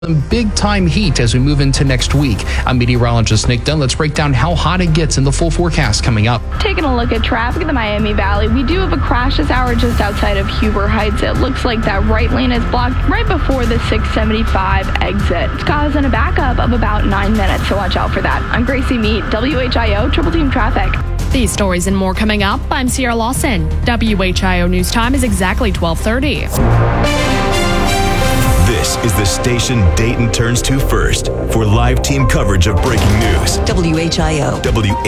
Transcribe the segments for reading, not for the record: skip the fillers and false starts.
Big time heat as we move into next week. I'm meteorologist Nick Dunn. Let's break down how hot it gets in the full forecast coming up. Taking a look at traffic in the Miami Valley, we do have a crash this hour just outside of Huber Heights. It looks like that right lane is blocked right before the 675 exit. It's causing a backup of about 9 minutes, so watch out for that. I'm Gracie Mead, WHIO Triple Team Traffic. These stories and more coming up. I'm Sierra Lawson. WHIO News Time is exactly 12:30. This is the station Dayton turns to first for live team coverage of breaking news. WHIO.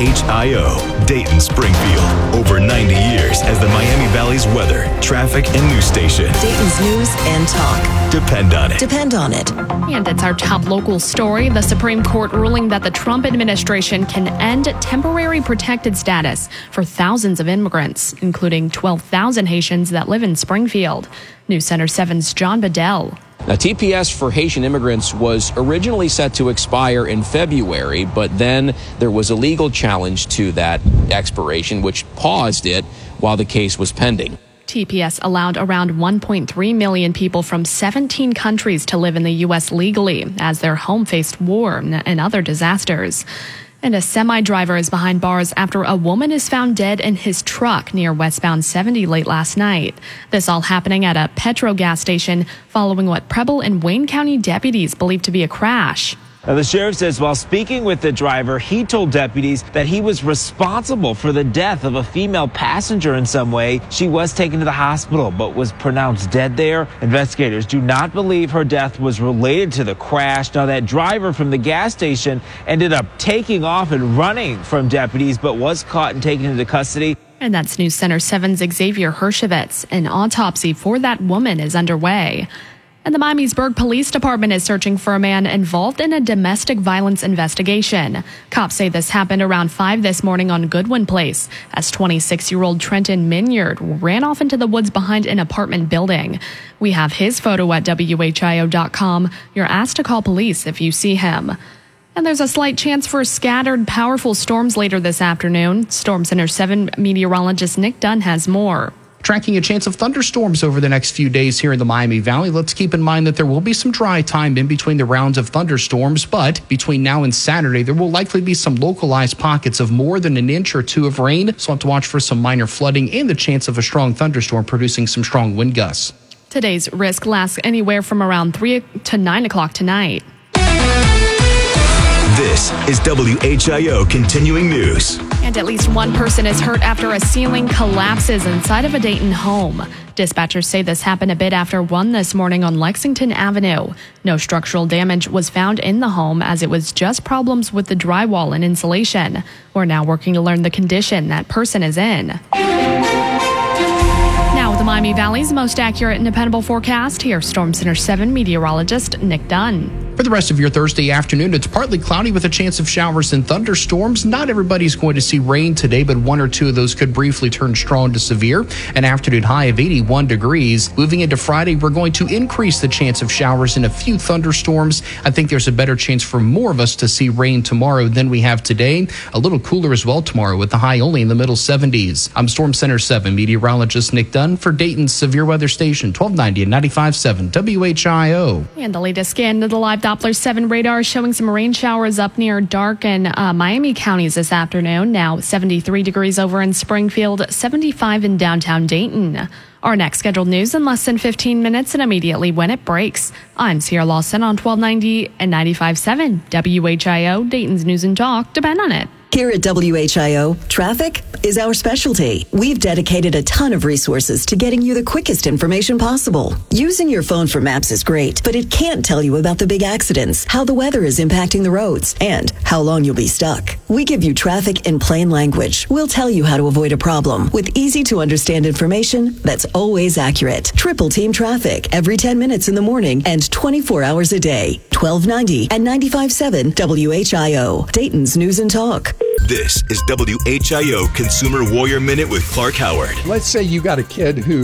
WHIO, Dayton, Springfield. Over 90 years as the Miami Valley's weather, traffic, and news station. Dayton's news and talk. Depend on it. Depend on it. And it's our top local story. The Supreme Court ruling that the Trump administration can end temporary protected status for thousands of immigrants, including 12,000 Haitians that live in Springfield. News Center 7's John Bedell. Now, TPS for Haitian immigrants was originally set to expire in February, but then there was a legal challenge to that expiration, which paused it while the case was pending. TPS allowed around 1.3 million people from 17 countries to live in the U.S. legally as their home faced war and other disasters. And a semi-driver is behind bars after a woman is found dead in his truck near westbound 70 late last night. This all happening at a Petro gas station following what Preble and Wayne County deputies believe to be a crash. Now, the sheriff says while speaking with the driver, he told deputies that he was responsible for the death of a female passenger in some way. She was taken to the hospital, but was pronounced dead there. Investigators do not believe her death was related to the crash. Now, that driver from the gas station ended up taking off and running from deputies, but was caught and taken into custody. And that's News Center 7's Xavier Hershevitz. An autopsy for that woman is underway. And the Miamisburg Police Department is searching for a man involved in a domestic violence investigation. Cops say this happened around 5 this morning on Goodwin Place as 26-year-old Trenton Minyard ran off into the woods behind an apartment building. We have his photo at WHIO.com. You're asked to call police if you see him. And there's a slight chance for scattered, powerful storms later this afternoon. Storm Center 7 meteorologist Nick Dunn has more. Tracking a chance of thunderstorms over the next few days here in the Miami Valley. Let's keep in mind that there will be some dry time in between the rounds of thunderstorms, but between now and Saturday, there will likely be some localized pockets of more than an inch or two of rain. So we'll have to watch for some minor flooding and the chance of a strong thunderstorm producing some strong wind gusts. Today's risk lasts anywhere from around 3 to 9 o'clock tonight. This is WHIO Continuing News. And at least one person is hurt after a ceiling collapses inside of a Dayton home. Dispatchers say this happened a bit after 1 this morning on Lexington Avenue. No structural damage was found in the home as it was just problems with the drywall and insulation. We're now working to learn the condition that person is in. Now with the Miami Valley's most accurate and dependable forecast, here's Storm Center 7 meteorologist Nick Dunn. For the rest of your Thursday afternoon, it's partly cloudy with a chance of showers and thunderstorms. Not everybody's going to see rain today, but 1 or 2 of those could briefly turn strong to severe. An afternoon high of 81 degrees. Moving into Friday, we're going to increase the chance of showers and a few thunderstorms. I think there's a better chance for more of us to see rain tomorrow than we have today. A little cooler as well tomorrow with the high only in the middle 70s. I'm Storm Center 7 meteorologist Nick Dunn for Dayton's Severe Weather Station, 1290 and 95.7 WHIO. And the latest scan of the live Doppler 7 radar is showing some rain showers up near Dark and Miami counties this afternoon. Now 73 degrees over in Springfield, 75 in downtown Dayton. Our next scheduled news in less than 15 minutes and immediately when it breaks. I'm Sierra Lawson on 1290 and 95.7 WHIO, Dayton's News and Talk. Depend on it. Here at WHIO, traffic is our specialty. We've dedicated a ton of resources to getting you the quickest information possible. Using your phone for maps is great, but it can't tell you about the big accidents, how the weather is impacting the roads, and how long you'll be stuck. We give you traffic in plain language. We'll tell you how to avoid a problem with easy-to-understand information that's always accurate. Triple Team Traffic every 10 minutes in the morning and 24 hours a day. 1290 and 95.7 WHIO, Dayton's News and Talk. This is WHIO Consumer Warrior Minute with Clark Howard. Let's say you got a kid who's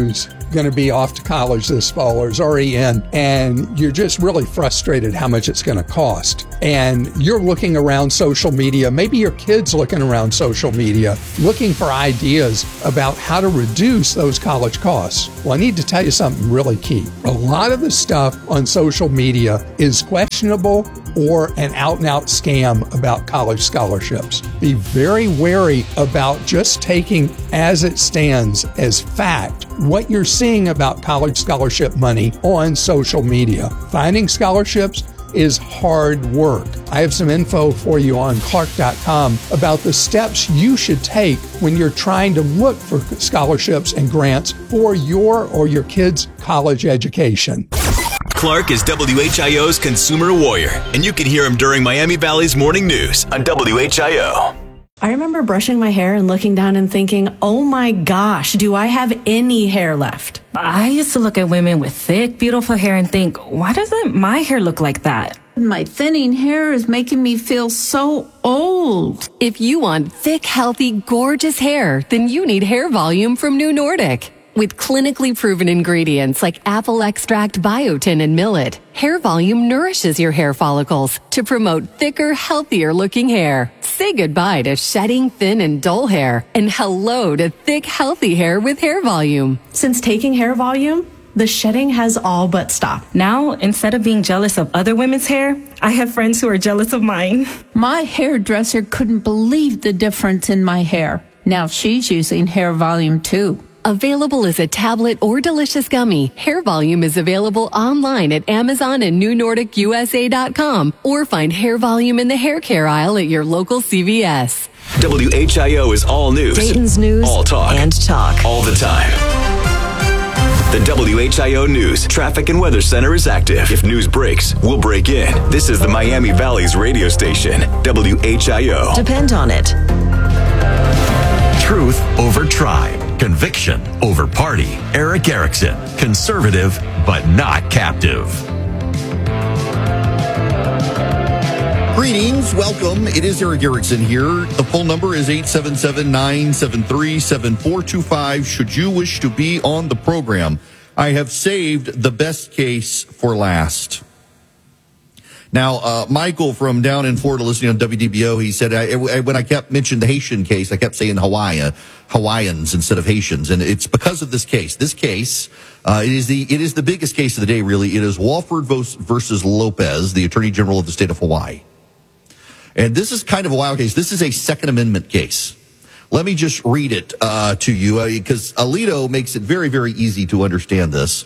going to be off to college this fall or is already in, and you're just really frustrated how much it's going to cost. And you're looking around social media, maybe your kid's looking around social media, looking for ideas about how to reduce those college costs. Well, I need to tell you something really key. A lot of the stuff on social media is questionable or an out-and-out scam about college scholarships. Be very wary about just taking as it stands as fact what you're seeing about college scholarship money on social media. Finding scholarships is hard work. I have some info for you on Clark.com about the steps you should take when you're trying to look for scholarships and grants for your or your kids' college education. Clark is WHIO's consumer warrior, and you can hear him during Miami Valley's morning news on WHIO. I remember brushing my hair and looking down and thinking, oh my gosh, do I have any hair left? I used to look at women with thick, beautiful hair and think, why doesn't my hair look like that? My thinning hair is making me feel so old. If you want thick, healthy, gorgeous hair, then you need Hair Volume from New Nordic. With clinically proven ingredients like apple extract, biotin, and millet, Hair Volume nourishes your hair follicles to promote thicker, healthier looking hair. Say goodbye to shedding, thin, and dull hair, and hello to thick, healthy hair with Hair Volume. Since taking Hair Volume, the shedding has all but stopped. Now, instead of being jealous of other women's hair, I have friends who are jealous of mine. My hairdresser couldn't believe the difference in my hair. Now she's using Hair Volume too. Available as a tablet or delicious gummy, Hair Volume is available online at Amazon and NewNordicUSA.com, or find Hair Volume in the hair care aisle at your local CVS. WHIO is all news. Dayton's news all talk. And talk. All the time. The WHIO News Traffic and Weather Center is active. If news breaks, we'll break in. This is the Miami Valley's radio station, WHIO. Depend on it. Truth over tribe. Conviction over party. Eric Erickson, conservative but not captive. Greetings, welcome. It is Eric Erickson here. The phone number is 877-973-7425 should you wish to be on the program. I have saved the best case for last. Now, Michael from down in Florida listening on WDBO, he said, when I kept mentioning the Haitian case, I kept saying Hawaiians instead of Haitians. And it's because of this case. This case, it is the biggest case of the day, really. It is Walford versus Lopez, the Attorney General of the state of Hawaii. And this is kind of a wild case. This is a Second Amendment case. Let me just read it to you, because Alito makes it very, very easy to understand this.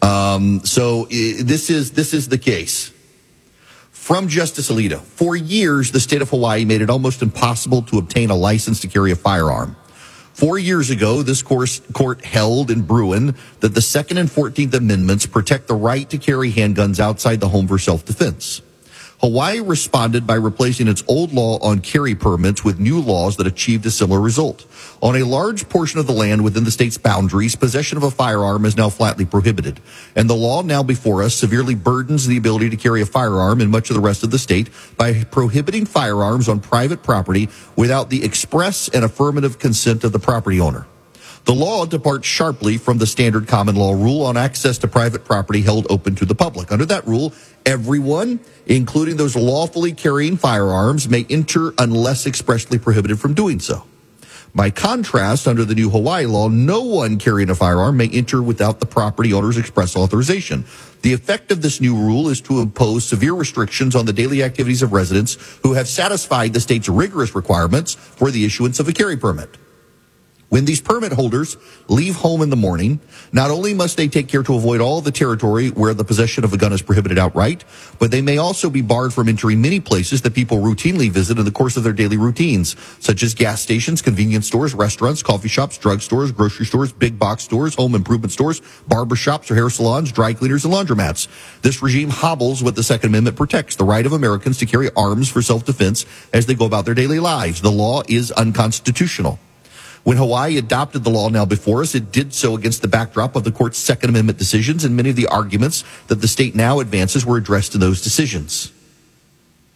So this is the case. From Justice Alito, for years, the state of Hawaii made it almost impossible to obtain a license to carry a firearm. 4 years ago, this court held in Bruin that the Second and 14th Amendments protect the right to carry handguns outside the home for self-defense. Hawaii responded by replacing its old law on carry permits with new laws that achieved a similar result. On a large portion of the land within the state's boundaries, possession of a firearm is now flatly prohibited. And the law now before us severely burdens the ability to carry a firearm in much of the rest of the state by prohibiting firearms on private property without the express and affirmative consent of the property owner. The law departs sharply from the standard common law rule on access to private property held open to the public. Under that rule, everyone, including those lawfully carrying firearms, may enter unless expressly prohibited from doing so. By contrast, under the new Hawaii law, no one carrying a firearm may enter without the property owner's express authorization. The effect of this new rule is to impose severe restrictions on the daily activities of residents who have satisfied the state's rigorous requirements for the issuance of a carry permit. When these permit holders leave home in the morning, not only must they take care to avoid all the territory where the possession of a gun is prohibited outright, but they may also be barred from entering many places that people routinely visit in the course of their daily routines, such as gas stations, convenience stores, restaurants, coffee shops, drugstores, grocery stores, big box stores, home improvement stores, barber shops or hair salons, dry cleaners, and laundromats. This regime hobbles what the Second Amendment protects, the right of Americans to carry arms for self-defense as they go about their daily lives. The law is unconstitutional. When Hawaii adopted the law now before us, it did so against the backdrop of the court's Second Amendment decisions, and many of the arguments that the state now advances were addressed in those decisions.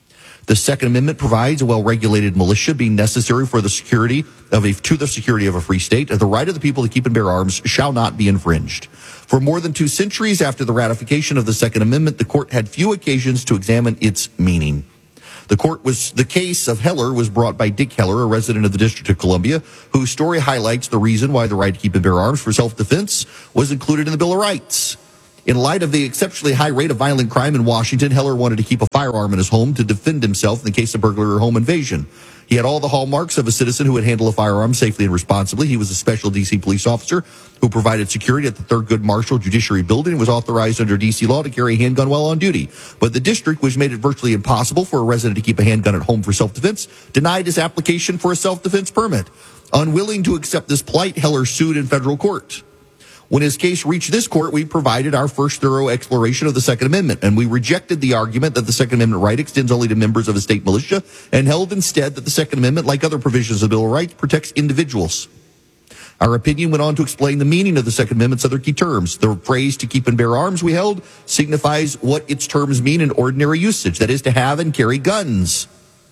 The Second Amendment provides a well-regulated militia being necessary for the security of a free state. The right of the people to keep and bear arms shall not be infringed. For more than 2 centuries after the ratification of the Second Amendment, the court had few occasions to examine its meaning. The case of Heller was brought by Dick Heller, a resident of the District of Columbia, whose story highlights the reason why the right to keep and bear arms for self-defense was included in the Bill of Rights. In light of the exceptionally high rate of violent crime in Washington, Heller wanted to keep a firearm in his home to defend himself in the case of burglary or home invasion. He had all the hallmarks of a citizen who would handle a firearm safely and responsibly. He was a special D.C. police officer who provided security at the Thurgood Marshall Judiciary Building and was authorized under D.C. law to carry a handgun while on duty. But the district, which made it virtually impossible for a resident to keep a handgun at home for self-defense, denied his application for a self-defense permit. Unwilling to accept this plight, Heller sued in federal court. When his case reached this court, we provided our first thorough exploration of the Second Amendment, and we rejected the argument that the Second Amendment right extends only to members of a state militia, and held instead that the Second Amendment, like other provisions of the Bill of Rights, protects individuals. Our opinion went on to explain the meaning of the Second Amendment's other key terms. The phrase "to keep and bear arms," we held, signifies what its terms mean in ordinary usage, that is, to have and carry guns.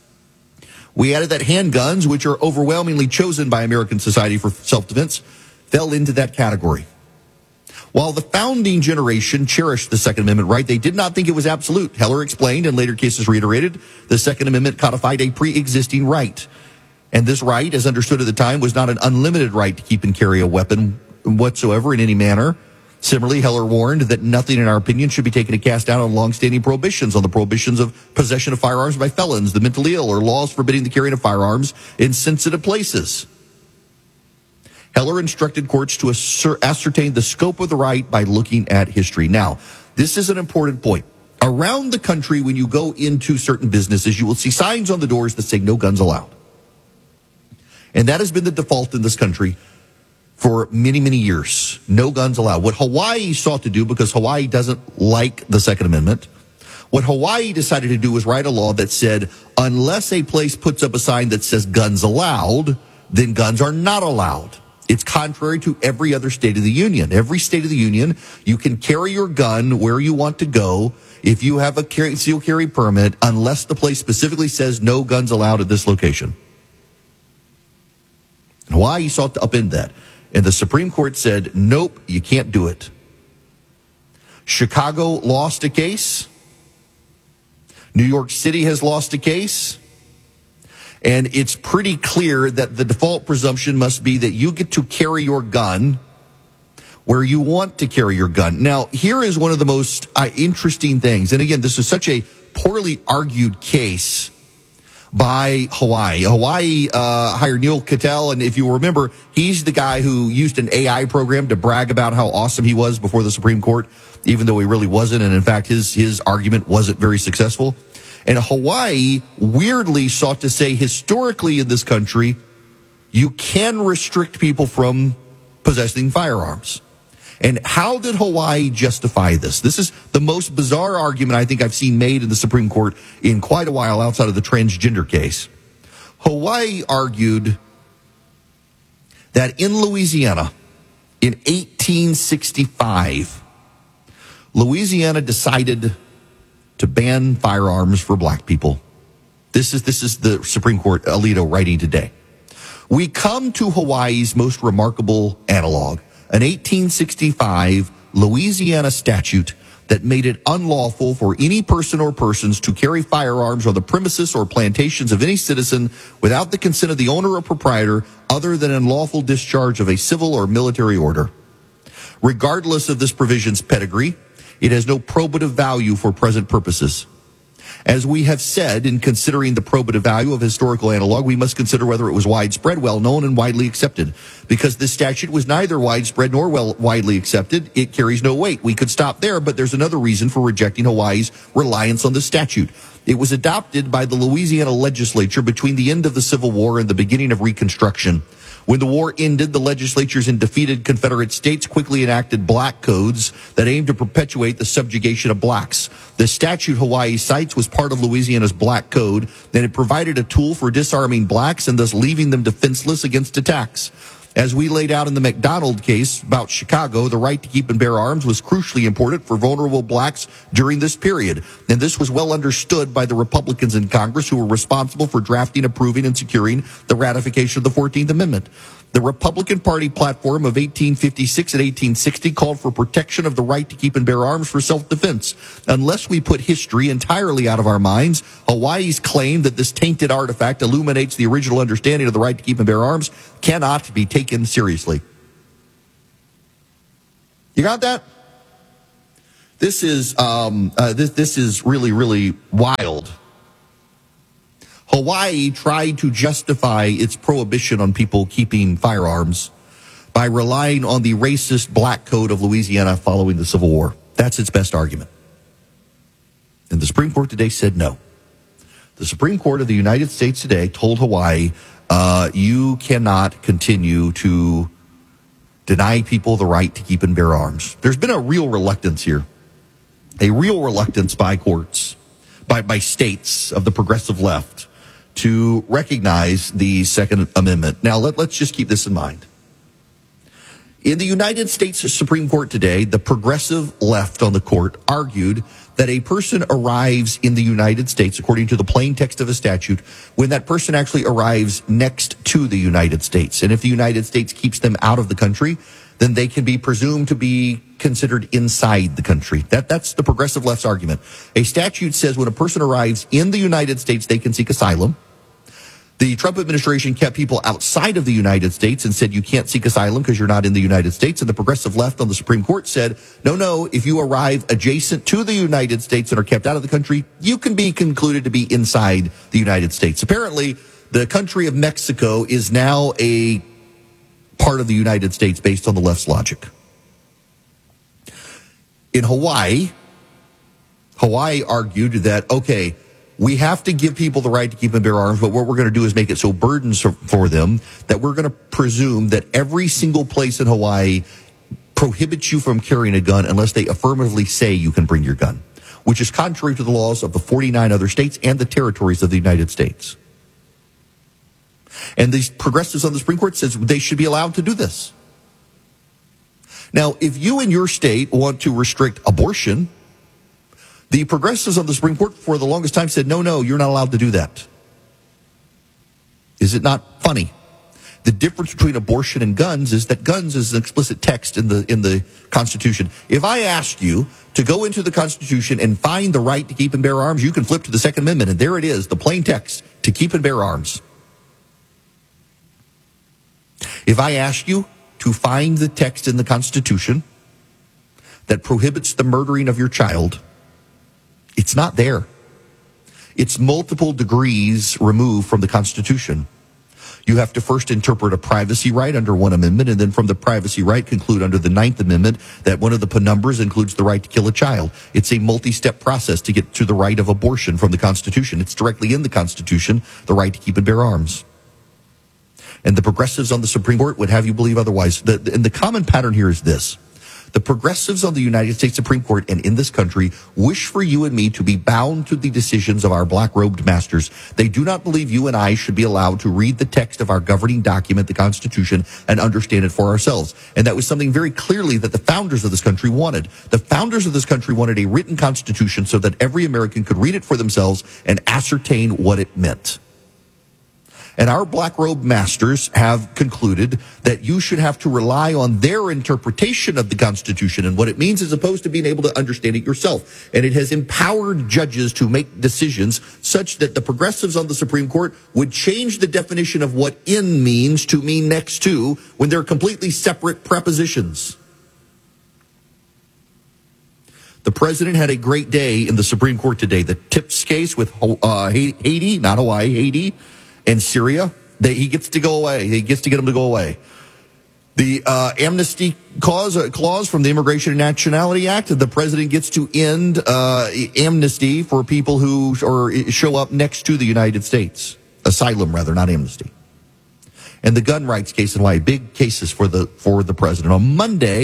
We added that handguns, which are overwhelmingly chosen by American society for self-defense, fell into that category. While the founding generation cherished the Second Amendment right, they did not think it was absolute. Heller explained, and later cases reiterated, the Second Amendment codified a pre-existing right. And this right, as understood at the time, was not an unlimited right to keep and carry a weapon whatsoever in any manner. Similarly, Heller warned that nothing, in our opinion, should be taken to cast doubt on longstanding prohibitions, on the prohibitions of possession of firearms by felons, the mentally ill, or laws forbidding the carrying of firearms in sensitive places. Heller instructed courts to ascertain the scope of the right by looking at history. Now, this is an important point. Around the country, when you go into certain businesses, you will see signs on the doors that say "no guns allowed." And that has been the default in this country for many, many years. No guns allowed. What Hawaii sought to do, because Hawaii doesn't like the Second Amendment, what Hawaii decided to do was write a law that said, unless a place puts up a sign that says "guns allowed," then guns are not allowed. It's contrary to every other state of the union. Every state of the union, you can carry your gun where you want to go if you have a concealed carry permit, unless the place specifically says "no guns allowed at this location." Hawaii sought to upend that. And the Supreme Court said, nope, you can't do it. Chicago lost a case. New York City has lost a case. And it's pretty clear that the default presumption must be that you get to carry your gun where you want to carry your gun. Now, here is one of the most interesting things. And again, this is such a poorly argued case by Hawaii. Hawaii hired Neil Cattell, and if you remember, he's the guy who used an AI program to brag about how awesome he was before the Supreme Court, even though he really wasn't. And in fact, his argument wasn't very successful. And Hawaii weirdly sought to say, historically in this country, you can restrict people from possessing firearms. And how did Hawaii justify this? This is the most bizarre argument I think I've seen made in the Supreme Court in quite a while outside of the transgender case. Hawaii argued that in Louisiana, in 1865, Louisiana decided to ban firearms for black people. This is the Supreme Court, Alito, writing today. We come to Hawaii's most remarkable analog, an 1865 Louisiana statute that made it unlawful for any person or persons to carry firearms on the premises or plantations of any citizen without the consent of the owner or proprietor, other than in lawful discharge of a civil or military order. Regardless of this provision's pedigree, it has no probative value for present purposes. As we have said, in considering the probative value of historical analog, we must consider whether it was widespread, well-known, and widely accepted. Because this statute was neither widespread nor widely accepted, it carries no weight. We could stop there, but there's another reason for rejecting Hawaii's reliance on the statute. It was adopted by the Louisiana legislature between the end of the Civil War and the beginning of Reconstruction. When the war ended, the legislatures in defeated Confederate states quickly enacted black codes that aimed to perpetuate the subjugation of blacks. The statute Hawaii cites was part of Louisiana's Black Code, and it provided a tool for disarming blacks and thus leaving them defenseless against attacks. As we laid out in the McDonald case about Chicago, the right to keep and bear arms was crucially important for vulnerable blacks during this period. And this was well understood by the Republicans in Congress who were responsible for drafting, approving, and securing the ratification of the 14th Amendment. The Republican Party platform of 1856 and 1860 called for protection of the right to keep and bear arms for self-defense. Unless we put history entirely out of our minds, Hawaii's claim that this tainted artifact illuminates the original understanding of the right to keep and bear arms cannot be taken seriously. You got that? This is this is really, really wild. Hawaii tried to justify its prohibition on people keeping firearms by relying on the racist black code of Louisiana following the Civil War. That's its best argument. And the Supreme Court today said no. The Supreme Court of the United States today told Hawaii, you cannot continue to deny people the right to keep and bear arms. There's been a real reluctance here, a real reluctance by courts, by states of the progressive left to recognize the Second Amendment. Now, let's just keep this in mind. In the United States Supreme Court today, the progressive left on the court argued that a person arrives in the United States, according to the plain text of a statute, when that person actually arrives next to the United States. And if the United States keeps them out of the country, then they can be presumed to be considered inside the country. That's the progressive left's argument. A statute says when a person arrives in the United States, they can seek asylum. The Trump administration kept people outside of the United States and said you can't seek asylum because you're not in the United States. And the progressive left on the Supreme Court said, no, if you arrive adjacent to the United States and are kept out of the country, you can be concluded to be inside the United States. Apparently, the country of Mexico is now a part of the United States based on the left's logic. In Hawaii argued that, okay, we have to give people the right to keep and bear arms, but what we're going to do is make it so burdensome for them that we're going to presume that every single place in Hawaii prohibits you from carrying a gun unless they affirmatively say you can bring your gun, which is contrary to the laws of the 49 other states and the territories of the United States. And these progressives on the Supreme Court says they should be allowed to do this. Now, if you in your state want to restrict abortion, the progressives on the Supreme Court for the longest time said, no, you're not allowed to do that. Is it not funny? The difference between abortion and guns is that guns is an explicit text in the Constitution. If I asked you to go into the Constitution and find the right to keep and bear arms, you can flip to the Second Amendment, and there it is, the plain text, to keep and bear arms. If I asked you to find the text in the Constitution that prohibits the murdering of your child, it's not there. It's multiple degrees removed from the Constitution. You have to first interpret a privacy right under one amendment, and then from the privacy right conclude under the 9th Amendment that one of the penumbras includes the right to kill a child. It's a multi-step process to get to the right of abortion from the Constitution. It's directly in the Constitution, the right to keep and bear arms. And the progressives on the Supreme Court would have you believe otherwise. And the common pattern here is this. The progressives on the United States Supreme Court and in this country wish for you and me to be bound to the decisions of our black-robed masters. They do not believe you and I should be allowed to read the text of our governing document, the Constitution, and understand it for ourselves. And that was something very clearly that the founders of this country wanted. The founders of this country wanted a written Constitution so that every American could read it for themselves and ascertain what it meant. And our black-robed masters have concluded that you should have to rely on their interpretation of the Constitution and what it means as opposed to being able to understand it yourself. And it has empowered judges to make decisions such that the progressives on the Supreme Court would change the definition of what in means to mean next to when they're completely separate prepositions. The president had a great day in the Supreme Court today. The Tips case with Haiti, not Hawaii, Haiti, and Syria, he gets to go away. He gets to get them to go away. The amnesty clause from the Immigration and Nationality Act, the president gets to end amnesty for people who show up next to the United States. Asylum, rather, not amnesty. And the gun rights case in Hawaii, big cases for the president. On Monday,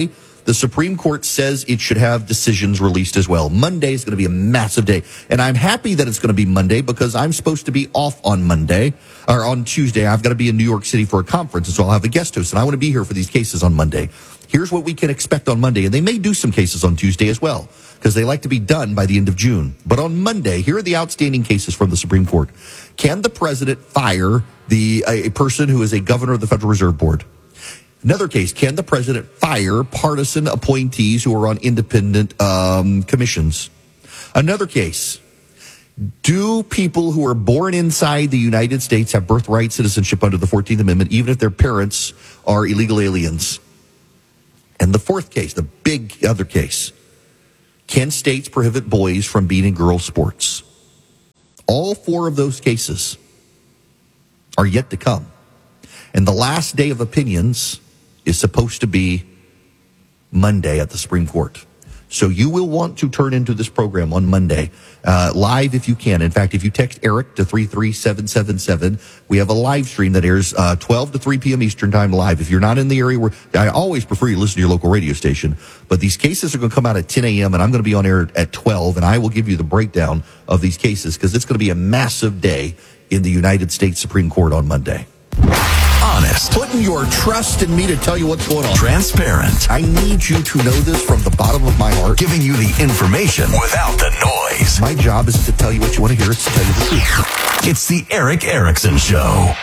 the Supreme Court says it should have decisions released as well. Monday is going to be a massive day. And I'm happy that it's going to be Monday because I'm supposed to be off on Monday or on Tuesday. I've got to be in New York City for a conference, and so I'll have a guest host, and I want to be here for these cases on Monday. Here's what we can expect on Monday, and they may do some cases on Tuesday as well because they like to be done by the end of June. But on Monday, here are the outstanding cases from the Supreme Court. Can the president fire a person who is a governor of the Federal Reserve Board? Another case, can the president fire partisan appointees who are on independent commissions? Another case, do people who are born inside the United States have birthright citizenship under the 14th Amendment, even if their parents are illegal aliens? And the fourth case, the big other case, can states prohibit boys from being in girls' sports? All four of those cases are yet to come. And the last day of opinions is supposed to be Monday at the Supreme Court. So you will want to turn into this program on Monday, live if you can. In fact, if you text Eric to 33777, we have a live stream that airs 12 to 3 p.m. Eastern time live. If you're not in the area where, I always prefer you listen to your local radio station, but these cases are going to come out at 10 a.m. and I'm going to be on air at 12, and I will give you the breakdown of these cases because it's going to be a massive day in the United States Supreme Court on Monday. Honest. Putting your trust in me to tell you what's going on. Transparent. I need you to know this from the bottom of my heart. Giving you the information without the noise. My job is to tell you what you want to hear. It's to tell you the truth. It's the Eric Erickson Show.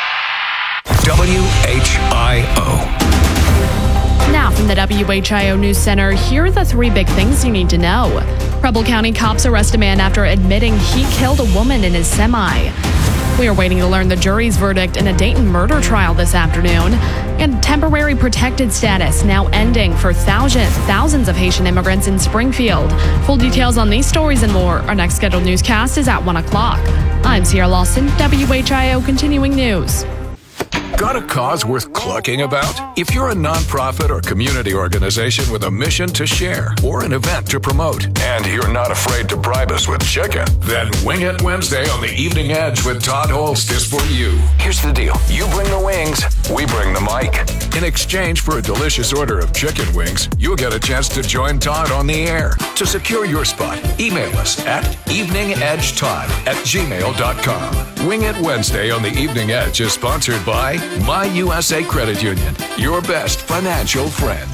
WHIO. Now from the WHIO News Center, here are the three big things you need to know. Preble County cops arrest a man after admitting he killed a woman in his semi. We are waiting to learn the jury's verdict in a Dayton murder trial this afternoon. And temporary protected status now ending for thousands of Haitian immigrants in Springfield. Full details on these stories and more. Our next scheduled newscast is at 1 o'clock. I'm Sierra Lawson, WHIO Continuing News. Got a cause worth clucking about? If you're a nonprofit or community organization with a mission to share or an event to promote, and you're not afraid to bribe us with chicken, then Wing It Wednesday on the Evening Edge with Todd Holst is for you. Here's the deal. You bring the wings, we bring the mic. In exchange for a delicious order of chicken wings, you'll get a chance to join Todd on the air. To secure your spot, email us at eveningedgetodd@gmail.com. Wing It Wednesday on the Evening Edge is sponsored by My USA Credit Union, your best financial friend.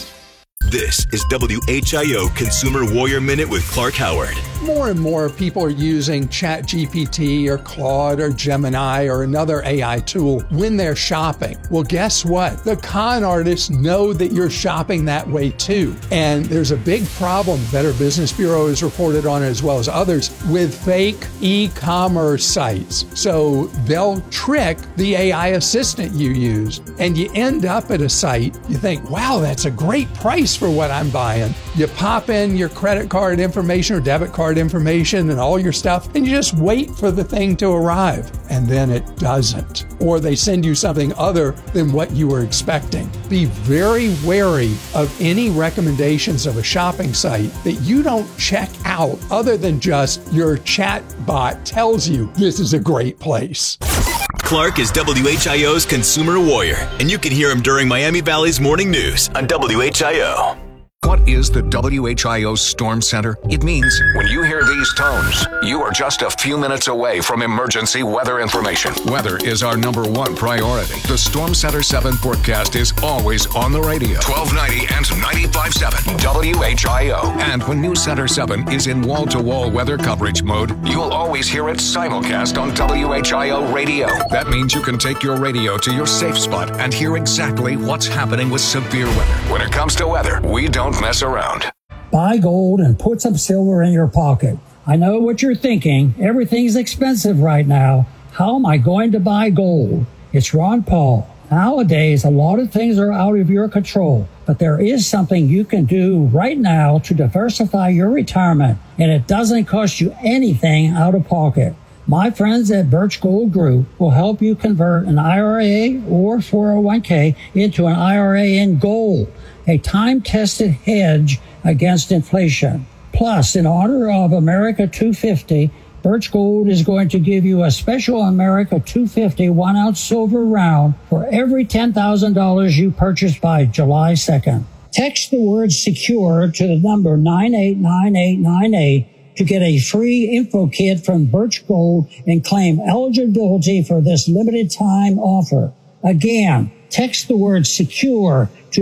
This is WHIO Consumer Warrior Minute with Clark Howard. More and more people are using ChatGPT or Claude or Gemini or another AI tool when they're shopping. Well, guess what? The con artists know that you're shopping that way too. And there's a big problem Better Business Bureau has reported on, as well as others, with fake e-commerce sites. So they'll trick the AI assistant you use, and you end up at a site, you think, wow, that's a great price for what I'm buying. You pop in your credit card information or debit card information and all your stuff, and you just wait for the thing to arrive, and then it doesn't. Or they send you something other than what you were expecting. Be very wary of any recommendations of a shopping site that you don't check out other than just your chat bot tells you this is a great place. Clark is WHIO's Consumer Warrior, and you can hear him during Miami Valley's Morning News on WHIO. What is the WHIO Storm Center? It means when you hear these tones, you are just a few minutes away from emergency weather information. Weather is our number one priority. The Storm Center 7 forecast is always on the radio. 1290 and 95.7 WHIO. And when News Center 7 is in wall-to-wall weather coverage mode, you'll always hear it simulcast on WHIO radio. That means you can take your radio to your safe spot and hear exactly what's happening with severe weather. When it comes to weather, we don't mess around. Buy gold and put some silver in your pocket. I know what you're thinking. Everything's expensive right now. How am I going to buy gold? It's Ron Paul. Nowadays, a lot of things are out of your control, but there is something you can do right now to diversify your retirement, and it doesn't cost you anything out of pocket. My friends at Birch Gold Group will help you convert an IRA or 401k into an IRA in gold, a time-tested hedge against inflation. Plus, in honor of America 250, Birch Gold is going to give you a special America 250 1-ounce silver round for every $10,000 you purchase by July 2nd. Text the word secure to the number 989898 to get a free info kit from Birch Gold and claim eligibility for this limited time offer. Again, text the word secure to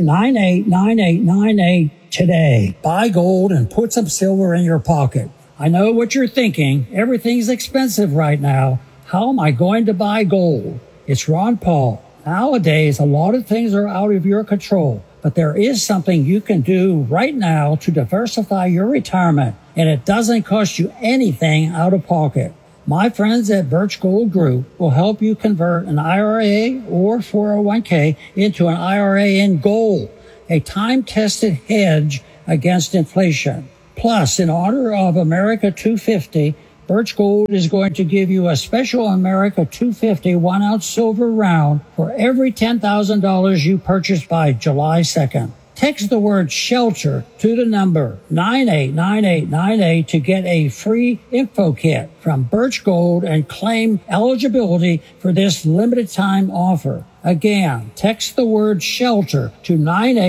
989898 today. Buy gold and put some silver in your pocket. I know what you're thinking. Everything's expensive right now. How am I going to buy gold? It's Ron Paul. Nowadays, a lot of things are out of your control, but there is something you can do right now to diversify your retirement, and it doesn't cost you anything out of pocket. My friends at Birch Gold Group will help you convert an IRA or 401k into an IRA in gold, a time-tested hedge against inflation. Plus, in honor of America 250, Birch Gold is going to give you a special America 250 1-ounce silver round for every $10,000 you purchase by July 2nd. Text the word shelter to the number 989898 to get a free info kit from Birch Gold and claim eligibility for this limited time offer. Again, text the word shelter to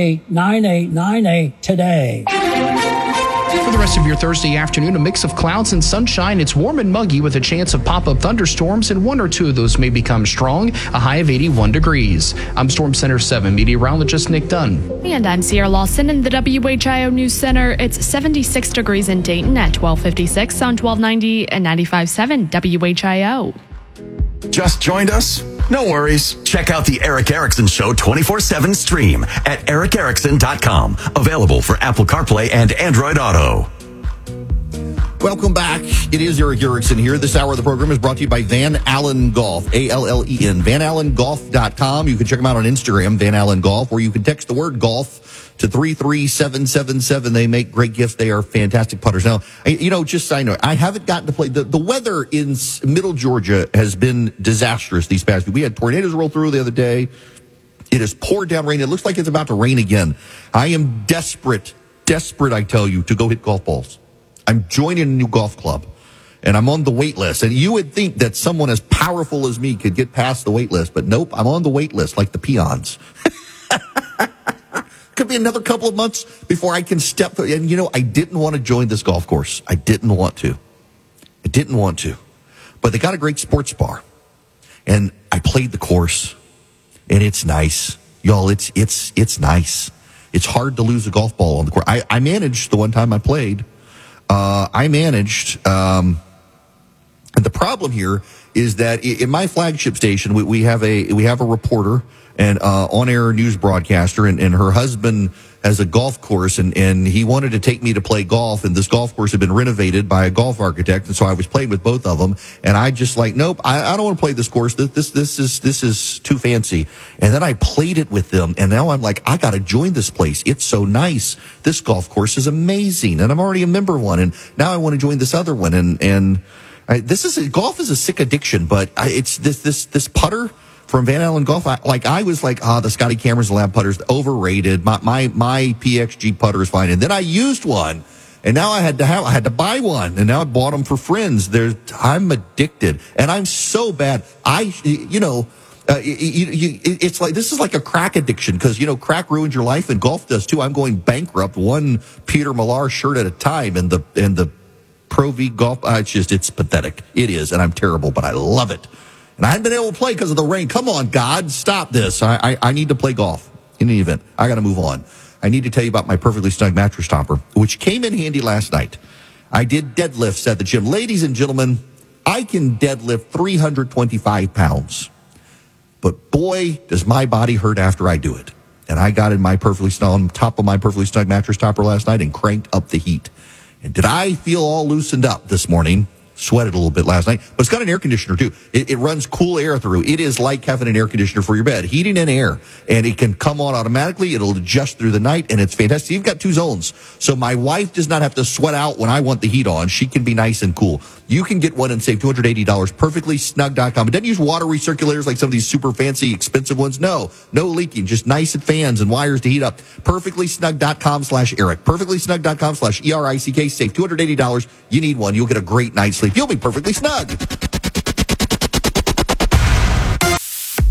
989898 today. For the rest of your Thursday afternoon, a mix of clouds and sunshine. It's warm and muggy with a chance of pop-up thunderstorms, and one or two of those may become strong, a high of 81 degrees. I'm Storm Center 7 meteorologist Nick Dunn. And I'm Sierra Lawson in the WHIO News Center. It's 76 degrees in Dayton at 1256 on 1290 and 95.7 WHIO. Just joined us? No worries. Check out the Eric Erickson Show 24/7 stream at ericerickson.com. Available for Apple CarPlay and Android Auto. Welcome back. It is Eric Erickson here. This hour of the program is brought to you by Van Allen Golf, ALLEN, VanAllenGolf.com. You can check them out on Instagram, Van Allen Golf, or you can text the word golf to 33777. They make great gifts. They are fantastic putters. Now, just so I know, I haven't gotten to play. The weather in middle Georgia has been disastrous these past weeks. We had tornadoes roll through the other day. It has poured down rain. It looks like it's about to rain again. I am desperate, I tell you, to go hit golf balls. I'm joining a new golf club, and I'm on the wait list. And you would think that someone as powerful as me could get past the wait list, but nope, I'm on the wait list like the peons. Could be another couple of months before I can step through. And, I didn't want to join this golf course. I didn't want to. But they got a great sports bar. And I played the course, and it's nice. Y'all, it's nice. It's hard to lose a golf ball on the course. I managed the one time I played. And the problem here is that in my flagship station, we have a reporter and on-air news broadcaster, and her husband has a golf course, and he wanted to take me to play golf, and this golf course had been renovated by a golf architect, and so I was playing with both of them, and I just nope, I don't want to play this course. This is too fancy. And then I played it with them, and now I'm like, I got to join this place. It's so nice. This golf course is amazing, and I'm already a member of one, and now I want to join this other one, golf is a sick addiction, but it's this putter from Van Allen Golf. I was like, the Scotty Cameron's Lab putter's overrated. My PXG putter is fine. And then I used one, and now I had to buy one, and now I bought them for friends. I'm addicted, and I'm so bad. It's like, this is like a crack addiction, because, crack ruins your life, and golf does too. I'm going bankrupt, one Peter Millar shirt at a time, and the Pro V golf, it's pathetic. It is, and I'm terrible, but I love it. And I haven't been able to play because of the rain. Come on, God, stop this. I need to play golf in any event. I got to move on. I need to tell you about my Perfectly Snug mattress topper, which came in handy last night. I did deadlifts at the gym. Ladies and gentlemen, I can deadlift 325 pounds. But boy, does my body hurt after I do it. And I got in my on top of my Perfectly Snug mattress topper last night and cranked up the heat. And did I feel all loosened up this morning? Sweated a little bit last night, but it's got an air conditioner too. It runs cool air through. It is like having an air conditioner for your bed, heating and air, and it can come on automatically. It'll adjust through the night, and it's fantastic. You've got two zones, so my wife does not have to sweat out when I want the heat on. She can be nice and cool. You can get one and save $280. Perfectlysnug.com. It doesn't use water recirculators like some of these super fancy, expensive ones. No leaking, just nice fans and wires to heat up. Perfectlysnug.com/Eric. Perfectlysnug.com/ERICK. Save $280. You need one. You'll get a great night's sleep. You'll be perfectly snug.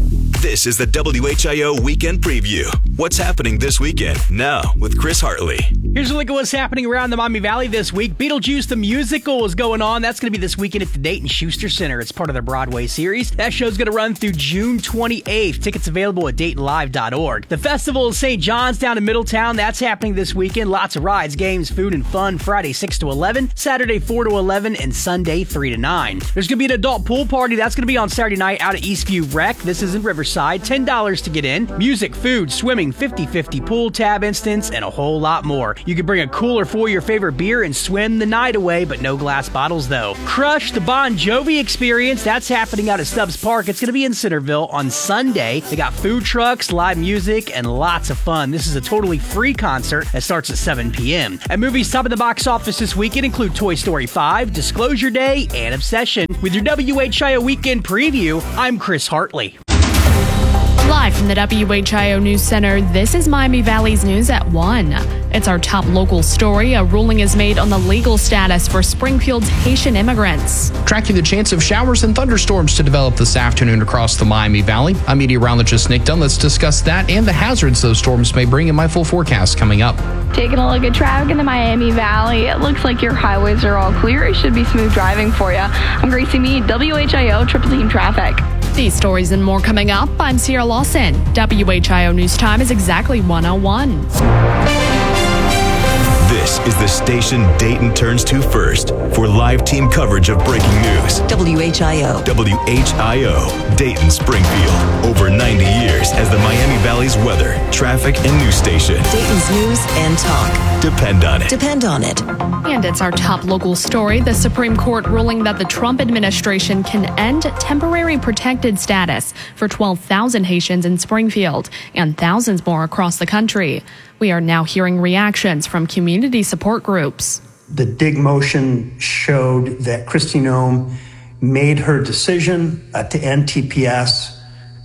This is the WHIO Weekend Preview. What's happening this weekend? Now with Chris Hartley. Here's a look at what's happening around the Miami Valley this week. Beetlejuice the Musical is going on. That's going to be this weekend at the Dayton Schuster Center. It's part of their Broadway series. That show's going to run through June 28th. Tickets available at DaytonLive.org. The Festival of St. John's down in Middletown. That's happening this weekend. Lots of rides, games, food, and fun. Friday 6 to 11, Saturday 4 to 11, and Sunday 3 to 9. There's going to be an adult pool party. That's going to be on Saturday night out at Eastview Rec. This is in Riverside. $10 to get in. Music, food, swimming, 50/50 pool tab instance, and a whole lot more. You can bring a cooler for your favorite beer and swim the night away, but no glass bottles though. Crush the Bon Jovi Experience. That's happening out at Stubbs Park. It's going to be in Centerville on Sunday. They got food trucks, live music, and lots of fun. This is a totally free concert that starts at 7 p.m. And movies top of the box office this weekend include Toy Story 5, Disclosure Day, and Obsession. With your WHIO Weekend Preview, I'm Chris Hartley. Live from the WHIO News Center, this is Miami Valley's News at 1. It's our top local story. A ruling is made on the legal status for Springfield's Haitian immigrants. Tracking the chance of showers and thunderstorms to develop this afternoon across the Miami Valley. I'm meteorologist Nick Dunn. Let's discuss that and the hazards those storms may bring in my full forecast coming up. Taking a look at traffic in the Miami Valley. It looks like your highways are all clear. It should be smooth driving for you. I'm Gracie Meade, WHIO Triple Team Traffic. These stories and more coming up. I'm Sierra Lawson. WHIO News Time is exactly 1:01. This is the station Dayton turns to first for live team coverage of breaking news. WHIO. WHIO, Dayton Springfield. Over 90 years as the Miami Valley's weather, traffic, and news station. Dayton's news and talk. Depend on it. Depend on it. And it's our top local story. The Supreme Court ruling that the Trump administration can end temporary protected status for 12,000 Haitians in Springfield and thousands more across the country. We are now hearing reactions from community support groups. The Dig motion showed that Kristi Noem made her decision to end TPS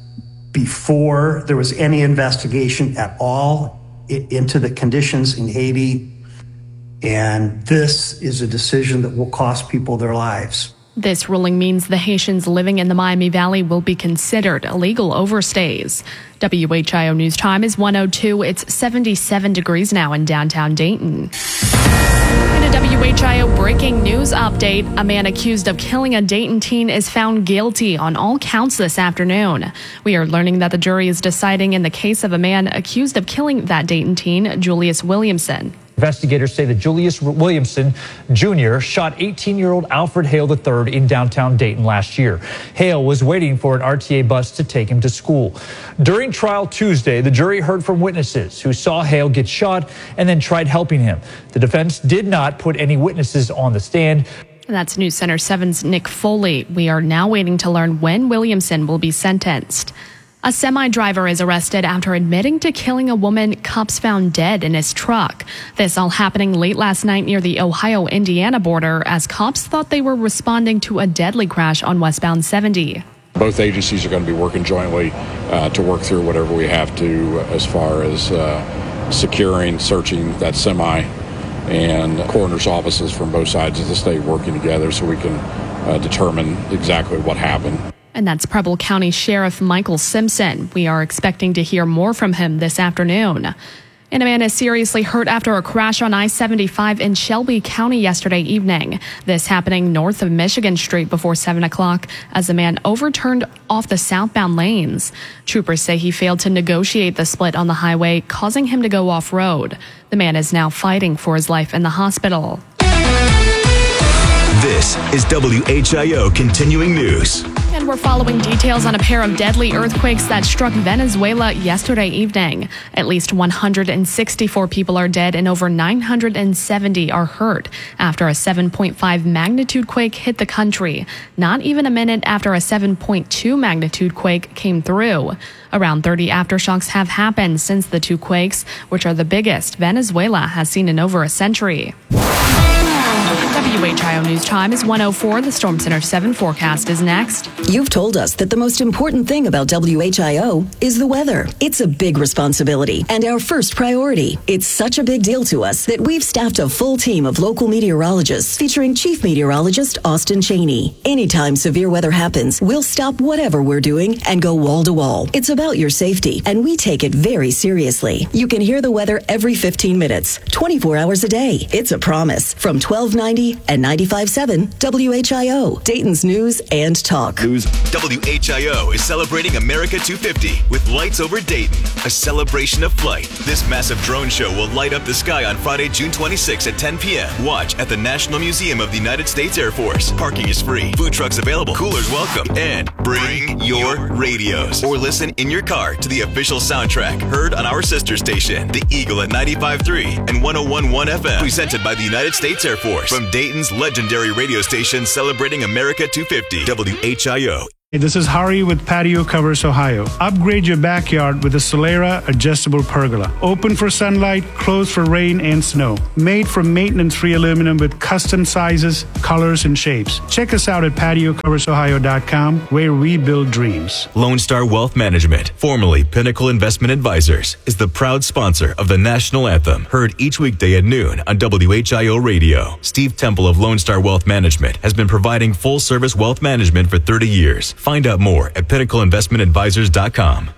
before there was any investigation at all into the conditions in Haiti. And this is a decision that will cost people their lives. This ruling means the Haitians living in the Miami Valley will be considered illegal overstays. WHIO News Time is 1:02. It's 77 degrees now in downtown Dayton. In a WHIO breaking news update, a man accused of killing a Dayton teen is found guilty on all counts this afternoon. We are learning that the jury is deciding in the case of a man accused of killing that Dayton teen, Julius Williamson. Investigators say that Julius Williamson Jr. shot 18-year-old Alfred Hale III in downtown Dayton last year. Hale was waiting for an RTA bus to take him to school. During trial Tuesday, the jury heard from witnesses who saw Hale get shot and then tried helping him. The defense did not put any witnesses on the stand. That's News Center 7's Nick Foley. We are now waiting to learn when Williamson will be sentenced. A semi-driver is arrested after admitting to killing a woman cops found dead in his truck. This all happening late last night near the Ohio-Indiana border as cops thought they were responding to a deadly crash on westbound 70. Both agencies are going to be working jointly to work through whatever we have to as far as securing, searching that semi, and coroner's offices from both sides of the state working together so we can determine exactly what happened. And that's Preble County Sheriff Michael Simpson. We are expecting to hear more from him this afternoon. And a man is seriously hurt after a crash on I-75 in Shelby County yesterday evening. This happening north of Michigan Street before 7 o'clock as a man overturned off the southbound lanes. Troopers say he failed to negotiate the split on the highway, causing him to go off-road. The man is now fighting for his life in the hospital. This is WHIO Continuing News. And we're following details on a pair of deadly earthquakes that struck Venezuela yesterday evening. At least 164 people are dead and over 970 are hurt after a 7.5 magnitude quake hit the country, not even a minute after a 7.2 magnitude quake came through. Around 30 aftershocks have happened since the two quakes, which are the biggest Venezuela has seen in over a century. WHIO News Time is 1:04. The Storm Center 7 forecast is next. You've told us that the most important thing about WHIO is the weather. It's a big responsibility and our first priority. It's such a big deal to us that we've staffed a full team of local meteorologists featuring Chief Meteorologist Austin Cheney. Anytime severe weather happens, we'll stop whatever we're doing and go wall to wall. It's about your safety, and we take it very seriously. You can hear the weather every 15 minutes, 24 hours a day. It's a promise. From 1290 and 95.7 WHIO, Dayton's News and Talk. WHIO is celebrating America 250 with Lights Over Dayton, a celebration of flight. This massive drone show will light up the sky on Friday, June 26 at 10 p.m. Watch at the National Museum of the United States Air Force. Parking is free, food trucks available, coolers welcome, and bring your radios. Or listen in your car to the official soundtrack heard on our sister station, The Eagle at 95.3 and 101.1 FM. Presented by the United States Air Force from Dayton's legendary radio station celebrating America 250, WHIO. Hey, this is Hari with Patio Covers Ohio. Upgrade your backyard with a Solera adjustable pergola. Open for sunlight, closed for rain and snow. Made from maintenance-free aluminum with custom sizes, colors, and shapes. Check us out at patiocoversohio.com, where we build dreams. Lone Star Wealth Management, formerly Pinnacle Investment Advisors, is the proud sponsor of the National Anthem, heard each weekday at noon on WHIO Radio. Steve Temple of Lone Star Wealth Management has been providing full-service wealth management for 30 years. Find out more at pinnacleinvestmentadvisors.com.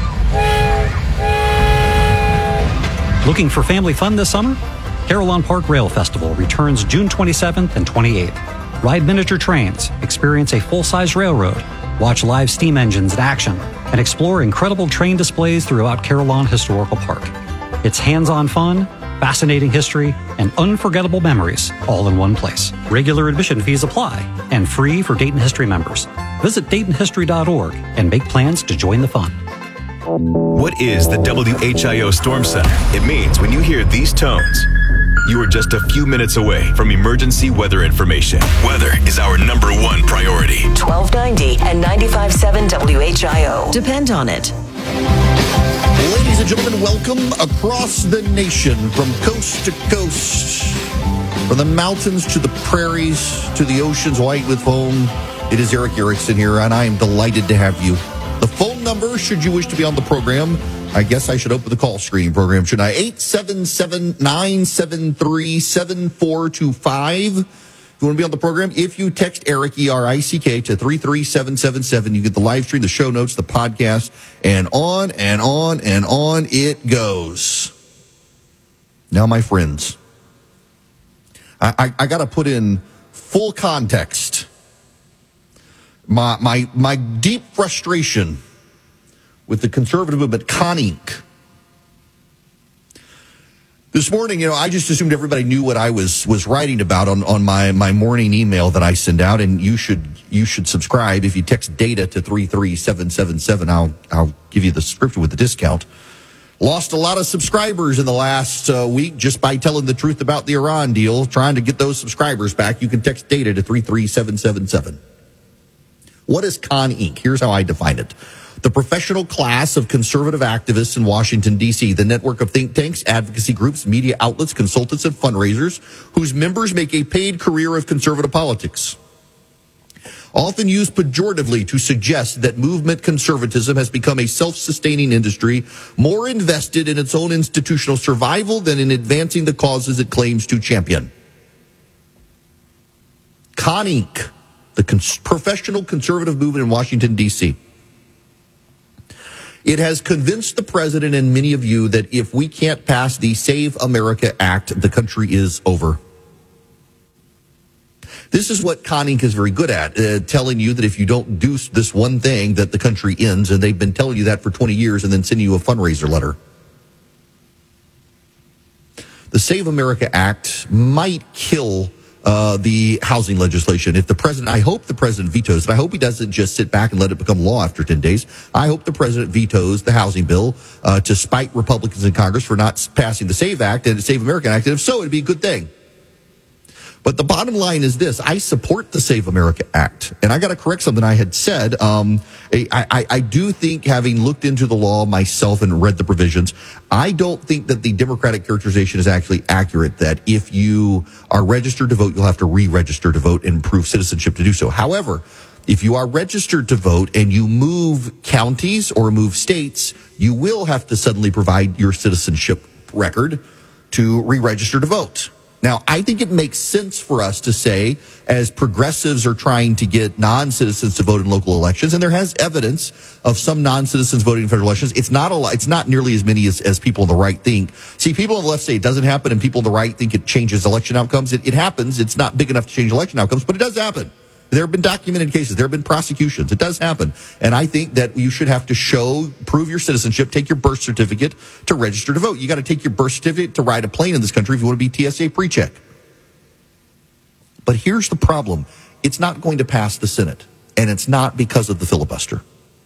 Looking for family fun this summer? Carillon Park Rail Festival returns June 27th and 28th. Ride miniature trains, experience a full-size railroad, watch live steam engines in action, and explore incredible train displays throughout Carillon Historical Park. It's hands-on fun, fascinating history, and unforgettable memories all in one place. Regular admission fees apply and free for Dayton History members. Visit DaytonHistory.org and make plans to join the fun. What is the WHIO Storm Center? It means when you hear these tones, you are just a few minutes away from emergency weather information. Weather is our number one priority. 1290 and 95.7 WHIO. Depend on it. Ladies and gentlemen, welcome across the nation from coast to coast, from the mountains to the prairies to the oceans white with foam. It is Eric Erickson here, and I am delighted to have you. The phone number, should you wish to be on the program, I guess I should open the call screening program, shouldn't I? 877-973-7425. If you want to be on the program, if you text Eric, E-R-I-C-K, to 33777, you get the live stream, the show notes, the podcast, and on and on and on it goes. Now, my friends, I got to put in full context my deep frustration with the conservative movement, Con Inc. This morning, I just assumed everybody knew what I was writing about on my morning email that I send out, and you should subscribe. If you text data to 33777, I'll give you the subscription with the discount. Lost a lot of subscribers in the last week just by telling the truth about the Iran deal. Trying to get those subscribers back, you can text data to 33777. What is Con Inc? Here's how I define it. The professional class of conservative activists in Washington, D.C., the network of think tanks, advocacy groups, media outlets, consultants, and fundraisers whose members make a paid career of conservative politics. Often used pejoratively to suggest that movement conservatism has become a self-sustaining industry, more invested in its own institutional survival than in advancing the causes it claims to champion. Con Inc., the professional conservative movement in Washington, D.C. It has convinced the president and many of you that if we can't pass the Save America Act, the country is over. This is what Con Inc. is very good at, telling you that if you don't do this one thing, that the country ends, and they've been telling you that for 20 years and then sending you a fundraiser letter. The Save America Act might kill the housing legislation. If the president, I hope the president vetoes it. I hope he doesn't just sit back and let it become law after 10 days. I hope the president vetoes the housing bill to spite Republicans in Congress for not passing the Save Act and the Save America Act. And if so, it'd be a good thing. But the bottom line is this. I support the Save America Act. And I got to correct something I had said. I do think, having looked into the law myself and read the provisions, I don't think that the Democratic characterization is actually accurate, that if you are registered to vote, you'll have to re-register to vote and prove citizenship to do so. However, if you are registered to vote and you move counties or move states, you will have to suddenly provide your citizenship record to re-register to vote. Now, I think it makes sense for us to say, as progressives are trying to get non-citizens to vote in local elections, and there has evidence of some non-citizens voting in federal elections. It's not nearly as many as people on the right think. See, people on the left say it doesn't happen, and people on the right think it changes election outcomes. It happens. It's not big enough to change election outcomes, but it does happen. There have been documented cases. There have been prosecutions. It does happen. And I think that you should have to prove your citizenship, take your birth certificate to register to vote. You got to take your birth certificate to ride a plane in this country if you want to be TSA pre-check. But here's the problem. It's not going to pass the Senate, and it's not because of the filibuster.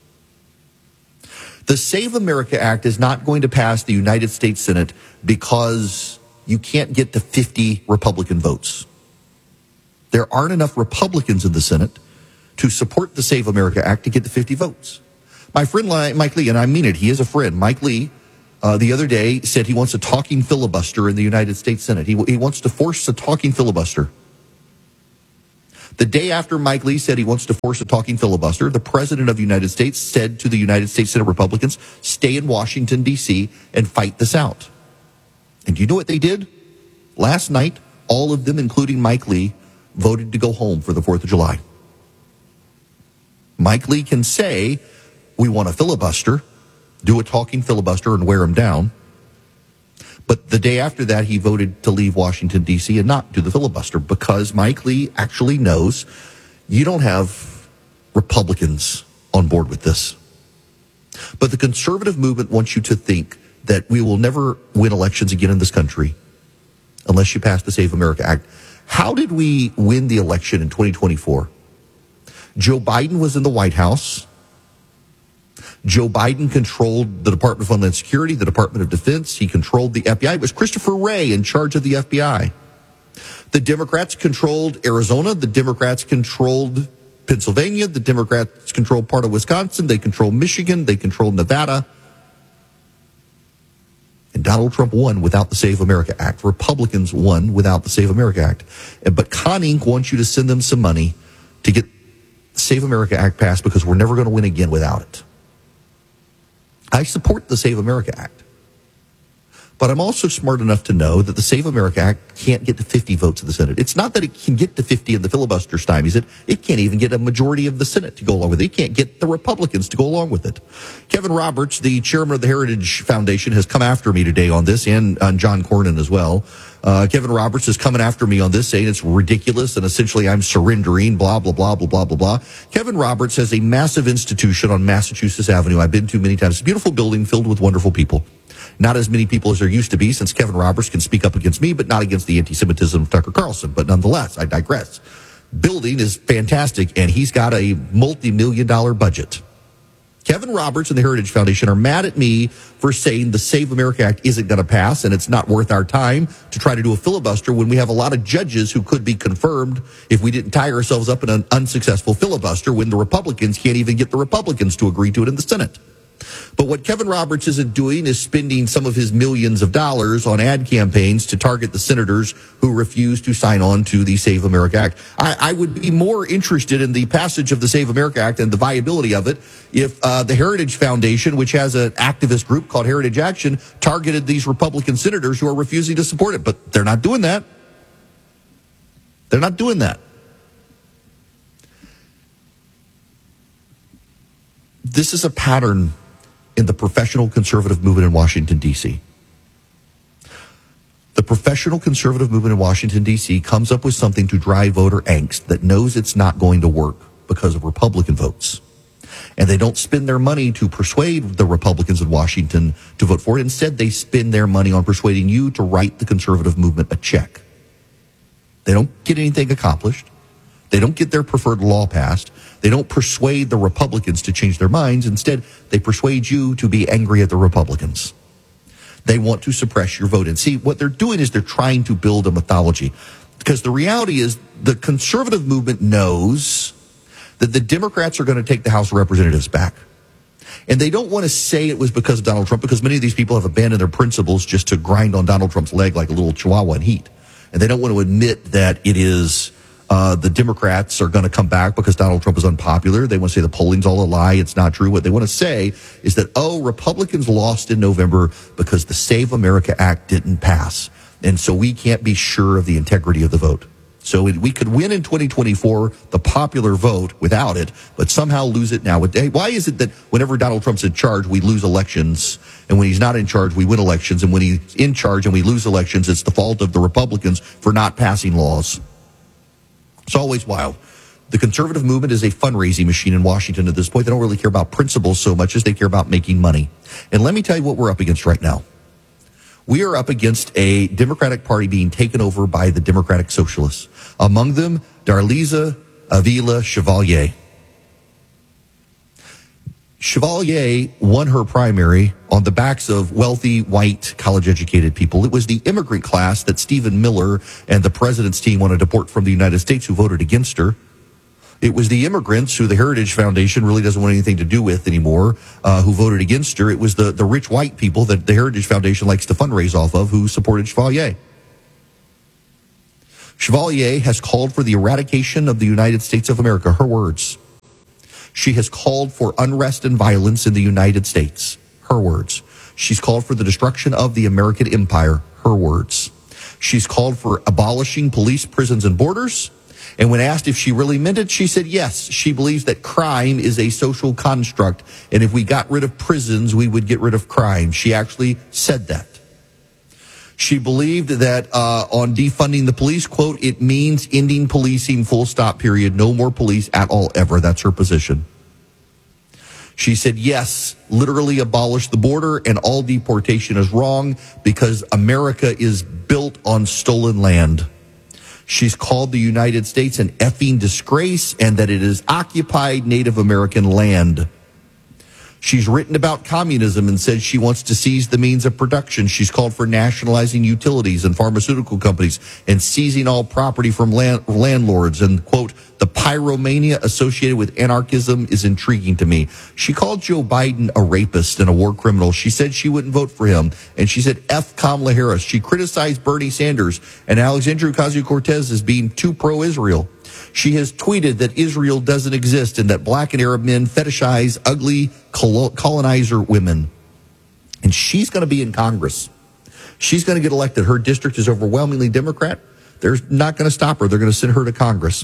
The Save America Act is not going to pass the United States Senate because you can't get to 50 Republican votes. There aren't enough Republicans in the Senate to support the Save America Act to get the 50 votes. My friend Mike Lee, and I mean it, he is a friend. Mike Lee, the other day, said he wants a talking filibuster in the United States Senate. He wants to force a talking filibuster. The day after Mike Lee said he wants to force a talking filibuster, the President of the United States said to the United States Senate Republicans, stay in Washington, D.C., and fight this out. And do you know what they did? Last night, all of them, including Mike Lee, voted to go home for the 4th of July. Mike Lee can say, we want a filibuster, do a talking filibuster and wear him down. But the day after that, he voted to leave Washington, D.C. and not do the filibuster because Mike Lee actually knows you don't have Republicans on board with this. But the conservative movement wants you to think that we will never win elections again in this country unless you pass the Save America Act. How did we win the election in 2024? Joe Biden was in the White House. Joe Biden controlled the Department of Homeland Security, the Department of Defense. He controlled the FBI. It was Christopher Wray in charge of the FBI. The Democrats controlled Arizona. The Democrats controlled Pennsylvania. The Democrats controlled part of Wisconsin. They controlled Michigan. They controlled Nevada. And Donald Trump won without the Save America Act. Republicans won without the Save America Act. But Con Inc. wants you to send them some money to get the Save America Act passed because we're never going to win again without it. I support the Save America Act. But I'm also smart enough to know that the Save America Act can't get to 50 votes in the Senate. It's not that it can get to 50 and the filibuster stymies it. It can't even get a majority of the Senate to go along with it. It can't get the Republicans to go along with it. Kevin Roberts, the chairman of the Heritage Foundation, has come after me today on this, and on John Cornyn as well. Kevin Roberts is coming after me on this, saying it's ridiculous and essentially I'm surrendering, blah, blah, blah, blah, blah, blah, blah. Kevin Roberts has a massive institution on Massachusetts Avenue I've been to many times. It's a beautiful building filled with wonderful people. Not as many people as there used to be, since Kevin Roberts can speak up against me, but not against the anti-Semitism of Tucker Carlson. But nonetheless, I digress. Building is fantastic, and he's got a multi-million-dollar budget. Kevin Roberts and the Heritage Foundation are mad at me for saying the Save America Act isn't going to pass, and it's not worth our time to try to do a filibuster when we have a lot of judges who could be confirmed if we didn't tie ourselves up in an unsuccessful filibuster when the Republicans can't even get the Republicans to agree to it in the Senate. But what Kevin Roberts isn't doing is spending some of his millions of dollars on ad campaigns to target the senators who refuse to sign on to the Save America Act. I would be more interested in the passage of the Save America Act and the viability of it if the Heritage Foundation, which has an activist group called Heritage Action, targeted these Republican senators who are refusing to support it. But they're not doing that. They're not doing that. This is a pattern in the professional conservative movement in Washington, D.C. The professional conservative movement in Washington, D.C. comes up with something to drive voter angst that knows it's not going to work because of Republican votes. And they don't spend their money to persuade the Republicans in Washington to vote for it. Instead, they spend their money on persuading you to write the conservative movement a check. They don't get anything accomplished. They don't get their preferred law passed. They don't persuade the Republicans to change their minds. Instead, they persuade you to be angry at the Republicans. They want to suppress your vote. And see, what they're doing is they're trying to build a mythology. Because the reality is the conservative movement knows that the Democrats are going to take the House of Representatives back. And they don't want to say it was because of Donald Trump, because many of these people have abandoned their principles just to grind on Donald Trump's leg like a little chihuahua in heat. And they don't want to admit that it is the Democrats are going to come back because Donald Trump is unpopular. They want to say the polling's all a lie. It's not true. What they want to say is that, Republicans lost in November because the Save America Act didn't pass. And so we can't be sure of the integrity of the vote. So we could win in 2024, the popular vote, without it, but somehow lose it now. Why is it that whenever Donald Trump's in charge, we lose elections, and when he's not in charge, we win elections, and when he's in charge and we lose elections, it's the fault of the Republicans for not passing laws? It's always wild. The conservative movement is a fundraising machine in Washington at this point. They don't really care about principles so much as they care about making money. And let me tell you what we're up against right now. We are up against a Democratic Party being taken over by the Democratic Socialists. Among them, Darlisa Avila Chevalier. Chevalier won her primary on the backs of wealthy, white, college-educated people. It was the immigrant class that Stephen Miller and the president's team wanted to deport from the United States who voted against her. It was the immigrants who the Heritage Foundation really doesn't want anything to do with anymore, who voted against her. It was the rich white people that the Heritage Foundation likes to fundraise off of who supported Chevalier. Chevalier has called for the eradication of the United States of America, her words. She has called for unrest and violence in the United States, her words. She's called for the destruction of the American empire, her words. She's called for abolishing police, prisons, and borders. And when asked if she really meant it, she said yes. She believes that crime is a social construct, and if we got rid of prisons, we would get rid of crime. She actually said that. She believed that on defunding the police, quote, it means ending policing, full stop, period. No more police at all, ever. That's her position. She said, yes, literally abolish the border, and all deportation is wrong because America is built on stolen land. She's called the United States an effing disgrace and that it is occupied Native American land. She's written about communism and said she wants to seize the means of production. She's called for nationalizing utilities and pharmaceutical companies and seizing all property from landlords. And, quote, the pyromania associated with anarchism is intriguing to me. She called Joe Biden a rapist and a war criminal. She said she wouldn't vote for him. And she said F Kamala Harris. She criticized Bernie Sanders and Alexandria Ocasio-Cortez as being too pro-Israel. She has tweeted that Israel doesn't exist and that black and Arab men fetishize ugly colonizer women. And she's going to be in Congress. She's going to get elected. Her district is overwhelmingly Democrat. They're not going to stop her. They're going to send her to Congress.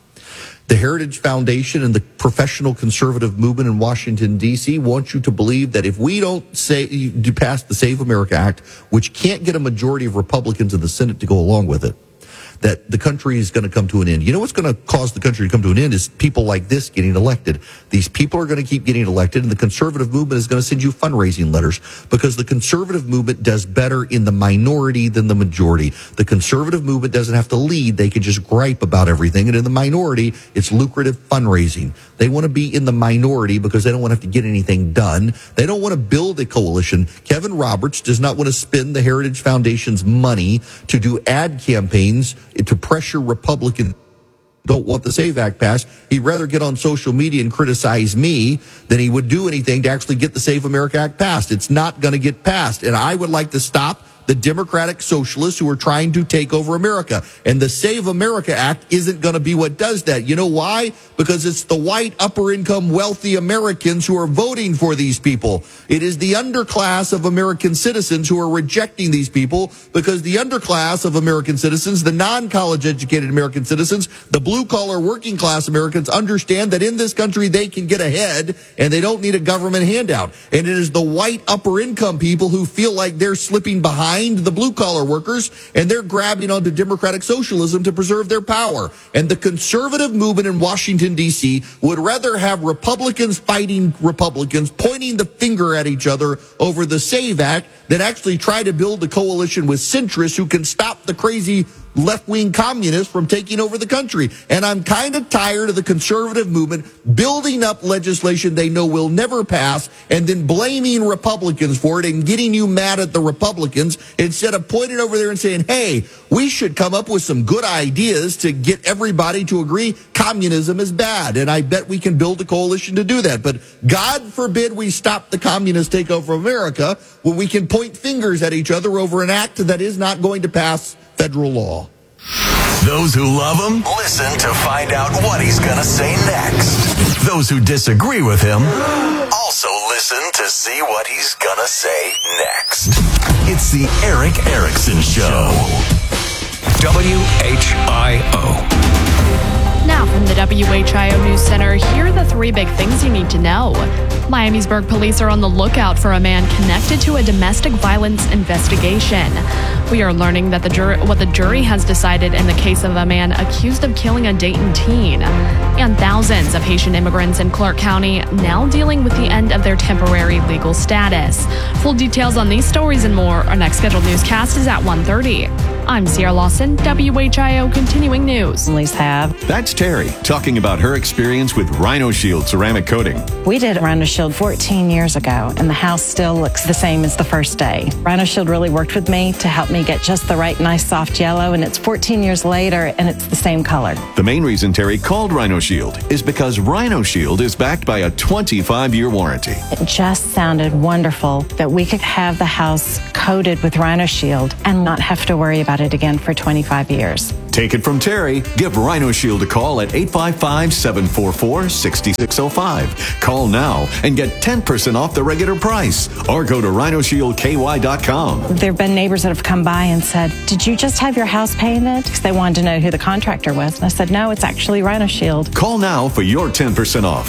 The Heritage Foundation and the professional conservative movement in Washington, D.C. want you to believe that if we don't pass the Save America Act, which can't get a majority of Republicans in the Senate to go along with it, that the country is going to come to an end. You know what's going to cause the country to come to an end is people like this getting elected. These people are going to keep getting elected, and the conservative movement is going to send you fundraising letters because the conservative movement does better in the minority than the majority. The conservative movement doesn't have to lead. They can just gripe about everything. And in the minority, it's lucrative fundraising. They want to be in the minority because they don't want to have to get anything done. They don't want to build a coalition. Kevin Roberts does not want to spend the Heritage Foundation's money to do ad campaigns to pressure Republicans don't want the SAVE Act passed. He'd rather get on social media and criticize me than he would do anything to actually get the Save America Act passed. It's not going to get passed. And I would like to stop the Democratic Socialists who are trying to take over America. And the Save America Act isn't going to be what does that. You know why? Because it's the white, upper-income, wealthy Americans who are voting for these people. It is the underclass of American citizens who are rejecting these people because the underclass of American citizens, the non-college educated American citizens, the blue-collar working class Americans understand that in this country they can get ahead and they don't need a government handout. And it is the white, upper-income people who feel like they're slipping behind the blue-collar workers, and they're grabbing onto democratic socialism to preserve their power. And the conservative movement in Washington, D.C. would rather have Republicans fighting Republicans, pointing the finger at each other over the SAVE Act, than actually try to build a coalition with centrists who can stop the crazy left-wing communists from taking over the country. And I'm kind of tired of the conservative movement building up legislation they know will never pass and then blaming Republicans for it and getting you mad at the Republicans instead of pointing over there and saying, hey, we should come up with some good ideas to get everybody to agree communism is bad. And I bet we can build a coalition to do that. But God forbid we stop the communist takeover of America when we can point fingers at each other over an act that is not going to pass federal law. Those who love him, listen to find out what he's going to say next. Those who disagree with him, also listen to see what he's going to say next. It's the Eric Erickson Show. WHIO. Now from the WHIO News Center, here are the three big things you need to know. Miamisburg police are on the lookout for a man connected to a domestic violence investigation. We are learning that what the jury has decided in the case of a man accused of killing a Dayton teen. And thousands of Haitian immigrants in Clark County now dealing with the end of their temporary legal status. Full details on these stories and more. Our next scheduled newscast is at 1:30. I'm Sierra Lawson, WHIO Continuing News. That's Terry talking about her experience with Rhino Shield ceramic coating. We did Rhino Shield 14 years ago, and the house still looks the same as the first day. Rhino Shield really worked with me to help me get just the right nice soft yellow, and it's 14 years later, and it's the same color. The main reason Terry called Rhino Shield is because Rhino Shield is backed by a 25-year warranty. It just sounded wonderful that we could have the house coated with Rhino Shield and not have to worry about it again for 25 years. Take it from Terry. Give Rhino Shield a call at 855-744-6605. Call now and get 10% off the regular price, or go to rhinoshieldky.com. There have been neighbors that have come by and said, did you just have your house painted? Because they wanted to know who the contractor was. And I said, no, it's actually Rhino Shield. Call now for your 10% off.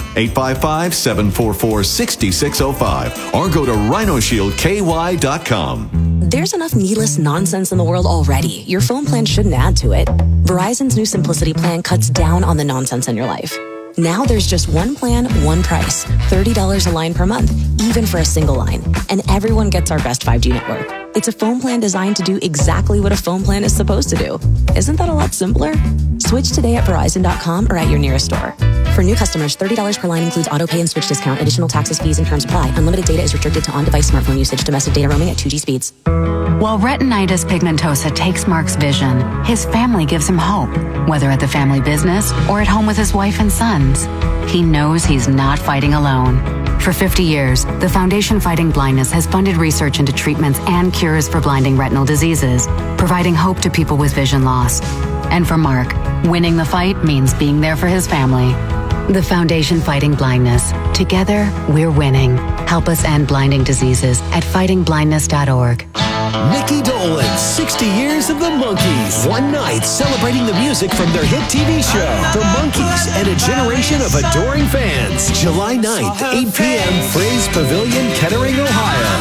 855-744-6605, or go to rhinoshieldky.com. There's enough needless nonsense in the world already. Your phone plan shouldn't add to it. Verizon's new Simplicity plan cuts down on the nonsense in your life. Now there's just one plan, one price, $30 a line per month, even for a single line. And everyone gets our best 5G network. It's a phone plan designed to do exactly what a phone plan is supposed to do. Isn't that a lot simpler? Switch today at Verizon.com or at your nearest store. For new customers, $30 per line includes auto pay and switch discount. Additional taxes, fees, and terms apply. Unlimited data is restricted to on-device smartphone usage. Domestic data roaming at 2G speeds. While retinitis pigmentosa takes Mark's vision, his family gives him hope, whether at the family business or at home with his wife and sons. He knows he's not fighting alone. For 50 years, the Foundation Fighting Blindness has funded research into treatments and cures for blinding retinal diseases, providing hope to people with vision loss. And for Mark, winning the fight means being there for his family. The Foundation Fighting Blindness. Together, we're winning. Help us end blinding diseases at fightingblindness.org. Mickey Dolenz, 60 Years of the Monkees. One night celebrating the music from their hit TV show, The Monkees, and a generation of adoring fans. July 9th, 8 p.m., Fraze Pavilion, Kettering, Ohio.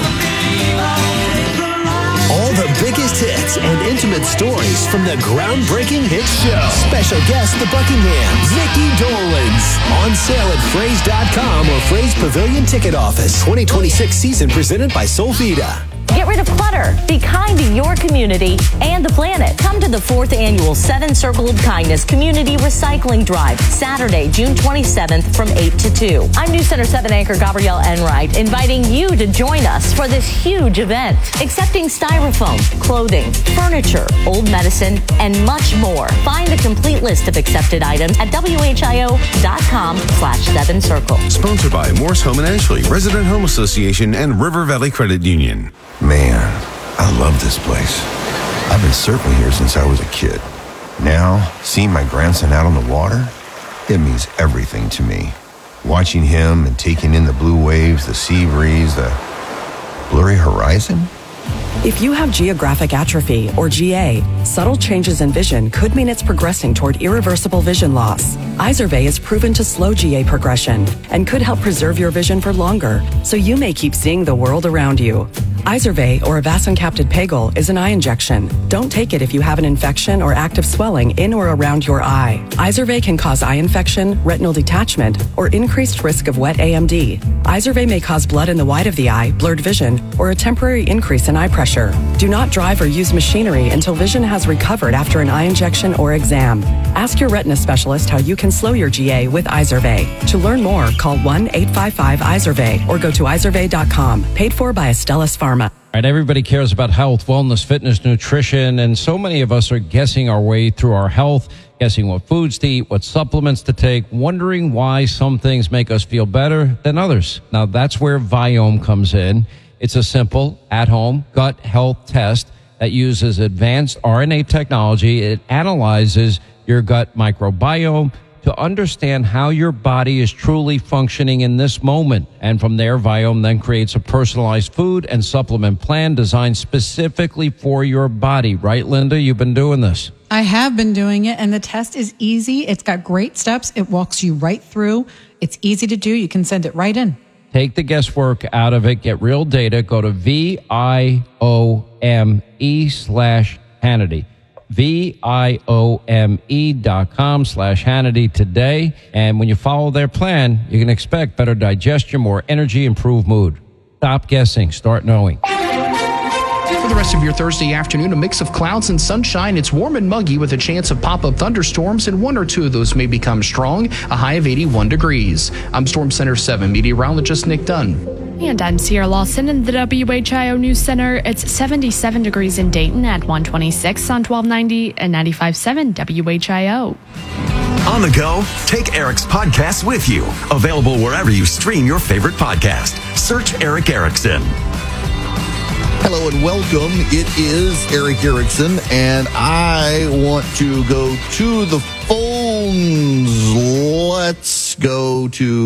All the biggest hits and intimate stories from the groundbreaking hit show. Special guest, the Buckinghams, Mickey Dolenz. On sale at Fraze.com or Fraze Pavilion Ticket Office. 2026 season presented by Solvita. Get rid of clutter. Be kind to your community and the planet. Come to the 4th annual 7 Circle of Kindness Community Recycling Drive, Saturday, June 27th from 8 to 2. I'm News Center 7 anchor Gabrielle Enright, inviting you to join us for this huge event. Accepting styrofoam, clothing, furniture, old medicine, and much more. Find the complete list of accepted items at WHIO.com/7Circle. Sponsored by Morse Home in Ashley, Resident Home Association, and River Valley Credit Union. Man, I love this place. I've been surfing here since I was a kid. Now, seeing my grandson out on the water, it means everything to me. Watching him and taking in the blue waves, the sea breeze, the blurry horizon. If you have geographic atrophy, or GA, subtle changes in vision could mean it's progressing toward irreversible vision loss. Izervay is proven to slow GA progression and could help preserve your vision for longer, so you may keep seeing the world around you. Izervay, or Avastin-capted Pagel, is an eye injection. Don't take it if you have an infection or active swelling in or around your eye. Izervay can cause eye infection, retinal detachment, or increased risk of wet AMD. Izervay may cause blood in the white of the eye, blurred vision, or a temporary increase in eye pressure. Do not drive or use machinery until vision has recovered after an eye injection or exam. Ask your retina specialist how you can slow your GA with Izervay. To learn more, call 1-855-IZERVAY or go to izervay.com. Paid for by Astellas Pharma. Right, everybody cares about health, wellness, fitness, nutrition, and so many of us are guessing our way through our health, guessing what foods to eat, what supplements to take, wondering why some things make us feel better than others. Now, that's where Viome comes in. It's a simple, at-home gut health test that uses advanced RNA technology. It analyzes your gut microbiome to understand how your body is truly functioning in this moment. And from there, Viome then creates a personalized food and supplement plan designed specifically for your body. Right, Linda? You've been doing this. I have been doing it, and the test is easy. It's got great steps. It walks you right through. It's easy to do. You can send it right in. Take the guesswork out of it. Get real data. Go to VIOME/Hannity. VIOME.com/Hannity today. And when you follow their plan, you can expect better digestion, more energy, improved mood. Stop guessing. Start knowing. For the rest of your Thursday afternoon, a mix of clouds and sunshine. It's warm and muggy with a chance of pop-up thunderstorms, and one or two of those may become strong, a high of 81 degrees. I'm Storm Center 7 meteorologist Nick Dunn. And I'm Sierra Lawson in the WHIO News Center. It's 77 degrees in Dayton at 126 on 1290 and 95.7 WHIO. On the go, take Eric's podcast with you. Available wherever you stream your favorite podcast. Search Eric Erickson. Hello and welcome. It is Eric Erickson, and I want to go to the phones. Let's go to